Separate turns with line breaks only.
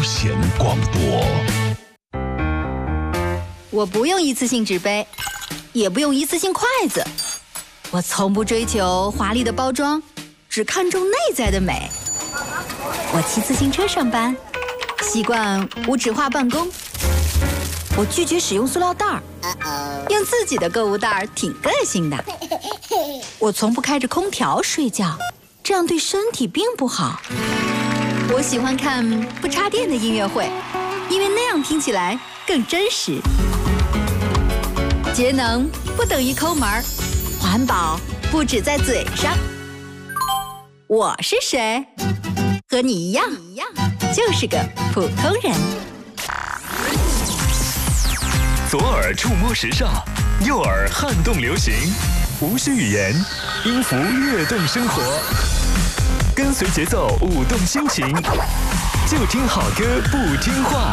闲广播。
我不用一次性纸杯，也不用一次性筷子，我从不追求华丽的包装，只看重内在的美。我骑自行车上班，习惯无纸化办公。我拒绝使用塑料袋儿，用自己的购物袋儿挺个性的。我从不开着空调睡觉，这样对身体并不好。我喜欢看不插电的音乐会，因为那样听起来更真实。节能不等于抠门儿，环保不只在嘴上。我是谁？和你一样，就是个普通人。
左耳触摸时尚，右耳撼动流行，无需语言，音符跃动生活，跟随节奏舞动心情，就听好歌不听话。